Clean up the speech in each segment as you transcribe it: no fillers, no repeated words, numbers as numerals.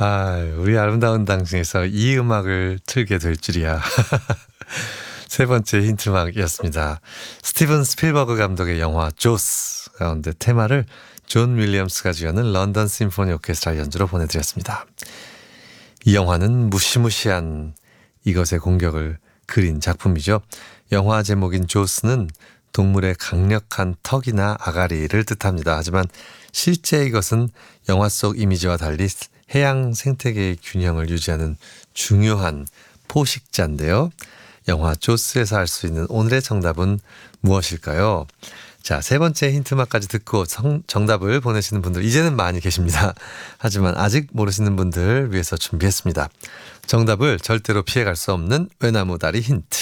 우리 아름다운 당신에서 이 음악을 틀게 될 줄이야. 세 번째 힌트음악이었습니다. 스티븐 스필버그 감독의 영화 조스 가운데 테마를 존 윌리엄스가 지어낸 런던 심포니 오케스트라 연주로 보내드렸습니다. 이 영화는 무시무시한 이것의 공격을 그린 작품이죠. 영화 제목인 조스는 동물의 강력한 턱이나 아가리를 뜻합니다. 하지만 실제 이것은 영화 속 이미지와 달리 해양 생태계의 균형을 유지하는 중요한 포식자인데요. 영화 조스에서 알 수 있는 오늘의 정답은 무엇일까요? 자, 세 번째 힌트만까지 듣고 정답을 보내시는 분들 이제는 많이 계십니다. 하지만 아직 모르시는 분들 위해서 준비했습니다. 정답을 절대로 피해갈 수 없는 외나무다리 힌트.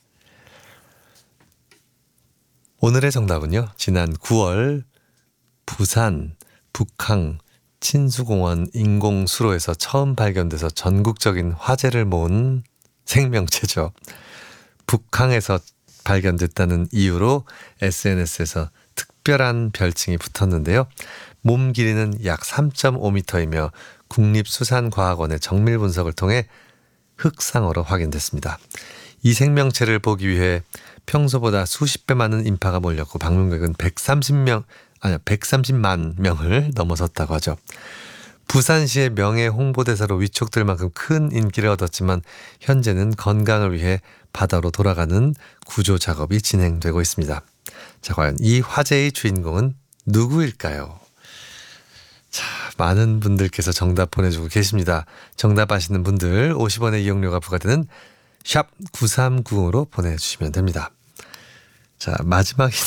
오늘의 정답은요. 지난 9월 부산 북항 친수공원 인공수로에서 처음 발견돼서 전국적인 화제를 모은 생명체죠. 북항에서 발견됐다는 이유로 SNS에서 특별한 별칭이 붙었는데요. 몸 길이는 약 3.5m이며 국립수산과학원의 정밀 분석을 통해 흑상어로 확인됐습니다. 이 생명체를 보기 위해 평소보다 수십 배 많은 인파가 몰렸고 방문객은 130만 명을 넘어섰다고 하죠. 부산시의 명예 홍보대사로 위촉될 만큼 큰 인기를 얻었지만 현재는 건강을 위해 바다로 돌아가는 구조 작업이 진행되고 있습니다. 자, 과연 이 화제의 주인공은 누구일까요? 자, 많은 분들께서 정답 보내주고 계십니다. 정답 아시는 분들 50원의 이용료가 부과되는 샵 9390으로 보내주시면 됩니다. 자, 마지막